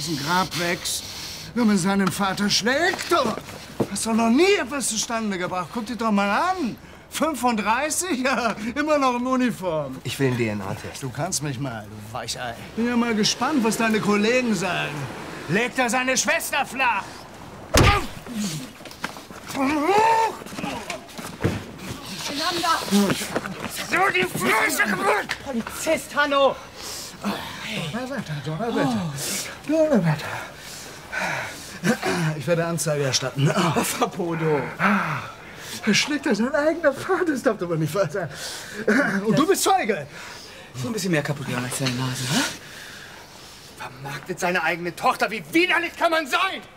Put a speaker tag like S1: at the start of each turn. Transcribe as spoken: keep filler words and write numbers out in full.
S1: dem Grab wächst, nur mit seinem Vater schlägt. Du hast doch noch nie etwas zustande gebracht. Guck dich doch mal an. fünfunddreißig? Ja, immer noch in Uniform.
S2: Ich will einen D N A-Test.
S1: Du kannst mich mal, du Weichei. Bin ja mal gespannt, was deine Kollegen sagen. Legt er seine Schwester flach?
S3: So die Fresse kaputt!
S4: Polizist, Hanno!
S1: Donnerwetter, Donnerwetter. Donnerwetter. Ich werde Anzeige erstatten.
S4: Oh, Verbodo.
S1: Er schlägt er sein eigener Vater, das darf aber nicht wahr sein. Und du bist Zeuge.
S4: So ein bisschen mehr kaputt als deine Nase, hä?
S3: Vermarktet seine eigene Tochter. Wie widerlich kann man sein?